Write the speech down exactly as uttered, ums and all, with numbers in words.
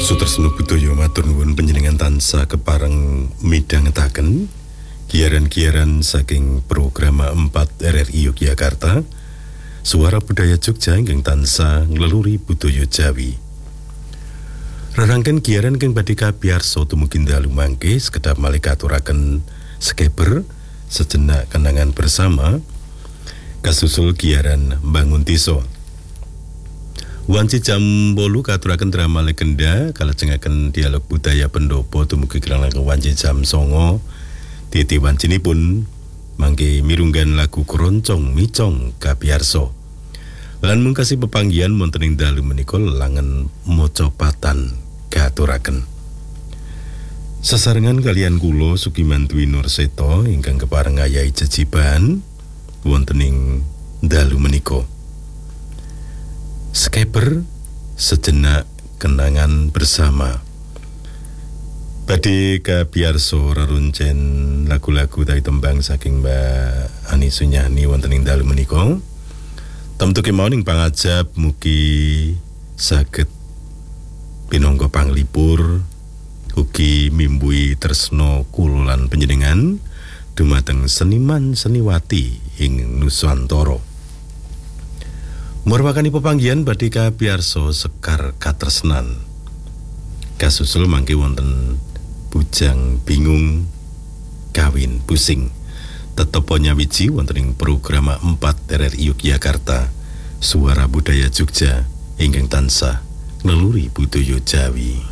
Sutresna budaya matur nuwun panjenengan tansah kepareng midhangetaken giaran-giaran saking program empat R R I Yogyakarta, Suara Budaya Jogja ingkang tansah ngleluri budaya Jawi. Rerangken giaran kang badhe kapiarsa dumugi dalu mangke sekedap malih katuraken skeber sejenak kenangan bersama kasusul giaran Bangun Desa. Wanci jam bolu katuraken drama legenda kalajengaken dialog budaya pendopo dumugi kirang langkung wanci jam songo titi wancinipun mangke mirunggan lagu keroncong micong kapiarso lan mungkasi pepanggihan wonten ing dalu menika langen mocopatan katuraken sesarengan kalian kula Sukimantwi Nurseto ingkang kepareng ayahi jejiban wonten ing dalu menika. Skeper sejenak kenangan bersama. Badhe kapiarsa reruncen lagu-lagu tari tembang saking Mbak Ani Sunyani wonten ing dalu menika. Temtu kemawon ing pangajab mugi saged pinangka panglipur ugi mimbui tresna kula lan panjenengan dumateng seniman seniwati ing Nusantara. Murwakani pepanggihan badhe kapiarsa Sekar Katresnan. Kasusul mangke wonten Bujang Bingung Kawin Pusing. Tetep nyawiji wonten ing program empat R R I Yogyakarta, Suara Budaya Jogja ingkang tansah ngleluri budaya Jawi.